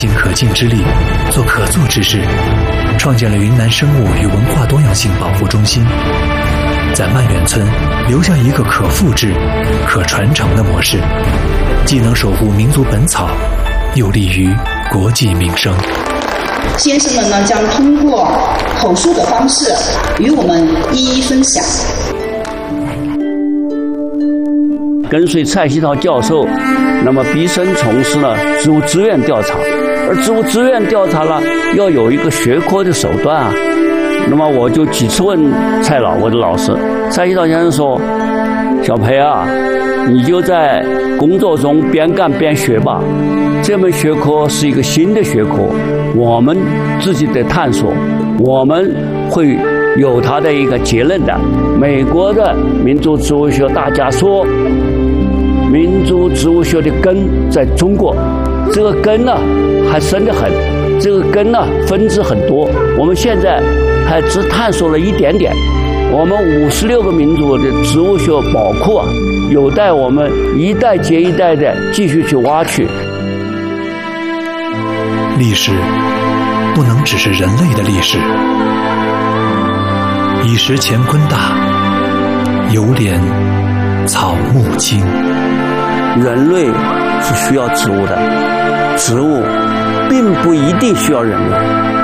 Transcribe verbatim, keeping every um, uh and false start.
尽可尽之力，做可做之事，创建了云南生物与文化多样性保护中心，在曼远村留下一个可复制、可传承的模式，既能守护民族本草，又利于国计民生。 先生们呢，将通过口述的方式与我们一一分享。 跟随蔡希陶教授，那么毕生从事了植物资源调查，而植物资源调查呢，要有一个学科的手段啊。那么我就几次问蔡老，我的老师蔡希陶先生说：“小裴啊，你就在工作中边干边学吧。这门学科是一个新的学科，我们自己得探索，我们会有它的一个结论的。美国的民族植物学大家说，民族植物学的根在中国，这个根呢还深得很，这个根呢分支很多，我们现在还只探索了一点点。我们五十六个民族的植物学宝库啊，有待我们一代接一代的继续去挖取。 历史不能只是人类的历史，以时乾坤大，犹怜草木青。 人类是需要植物的，植物并不一定需要人类。